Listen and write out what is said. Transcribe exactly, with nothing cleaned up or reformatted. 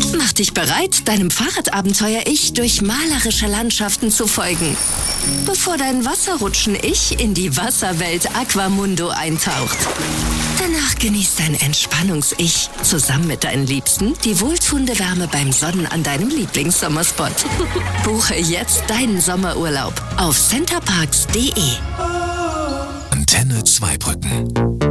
Mach dich bereit, deinem Fahrradabenteuer-Ich durch malerische Landschaften zu folgen, bevor dein Wasserrutschen-Ich in die Wasserwelt Aquamundo eintaucht. Danach genießt dein Entspannungs-Ich zusammen mit deinen Liebsten die wohltuende Wärme beim Sonnen an deinem Lieblingssommerspot. Buche jetzt deinen Sommerurlaub auf centerparks punkt de. Antenne Zweibrücken.